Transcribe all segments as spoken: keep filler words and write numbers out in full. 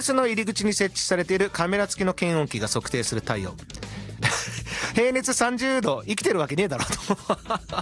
スの入り口に設置されているカメラ付きの検温器が測定する体温平熱さんじゅうど生きてるわけねえだろと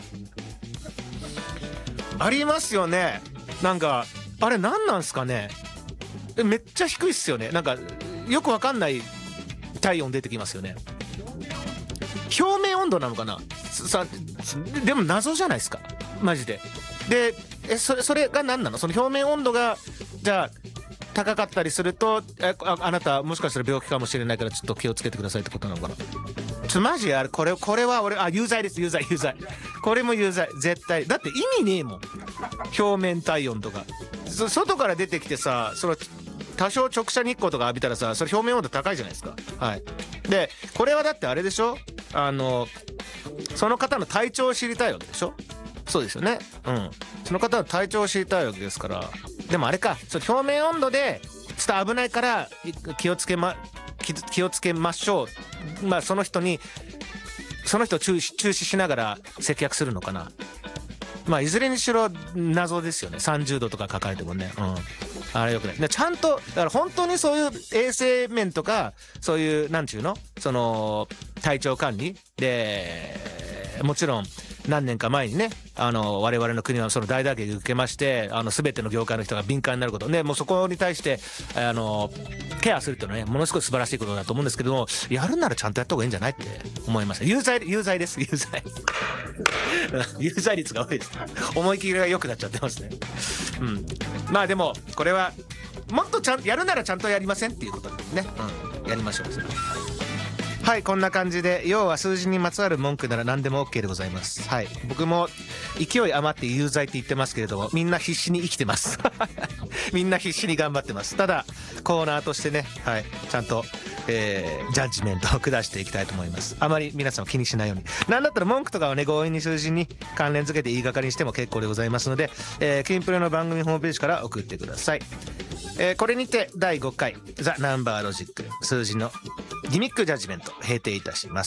ありますよね。なんかあれ何なんすかね。めっちゃ低いっすよね。なんかよくわかんない体温出てきますよね。表面温度なのかな。さでも謎じゃないですかマジで。でえ そ, それが何なの。その表面温度がじゃあ高かったりすると あ, あなたもしかしたら病気かもしれないからちょっと気をつけてくださいってことなのかな。ちょっとマジあれこれこれは俺あ有罪です有罪有罪これも有罪絶対。だって意味ねえもん表面体温とか。外から出てきてさその多少直射日光とか浴びたらさそれ表面温度高いじゃないですか。はいでこれはだってあれでしょ。あのその方の体調を知りたいわけでしょ。そうですよね。うんその方の体調を知りたいわけですから。でもあれかそ表面温度でちょっと危ないから気をつけま気, 気をつけましょう。まあその人にその人を注視注視しながら接客するのかな。まあいずれにしろ謎ですよね。さんじゅうどとか書かれてもね。うんあれよくない。ちゃんとだから本当にそういう衛生面とかそういうなんちゅうのその体調管理でもちろん何年か前にねあの我々の国はその大打撃を受けましてあの全ての業界の人が敏感になることねもうそこに対してあのケアするっていうのはねものすごい素晴らしいことだと思うんですけどもやるならちゃんとやった方がいいんじゃないって思います。有罪有罪です有罪有罪率が多いです。思い切りが良くなっちゃってますね。うんまあでもこれはもっとちゃんやるならちゃんとやりませんっていうことですね。うんやりましょう。はいこんな感じで要は数字にまつわる文句なら何でも OK でございます。はい僕も勢い余って有罪って言ってますけれどもみんな必死に生きてますみんな必死に頑張ってます。ただコーナーとしてねはいちゃんと、えー、ジャッジメントを下していきたいと思います。あまり皆さん気にしないように。なんだったら文句とかはね強引に数字に関連付けて言いがかりにしても結構でございますので、えー、キンプレの番組ホームページから送ってください。えー、これにてだいごかいザ・ナンバーロジック数字のギミックジャッジメント閉廷いたします。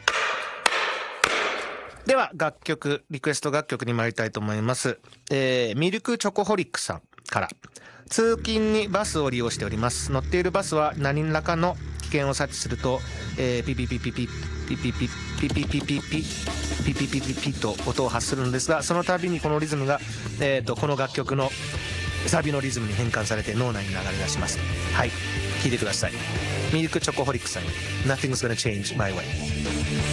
では楽曲リクエスト楽曲に参りたいと思います。えー、ミルクチョコホリックさんから通勤にバスを利用しております。乗っているバスは何らかの危険を察知すると、えー、ピピピピピピピピピピピピピピピピピピピと音を発するのですがその度にこのリズムが、えー、とこの楽曲のサビのリズムに変換されて脳内に流れ出します。はい聴いてください。ミルクチョコホリックさん Nothing's gonna change my way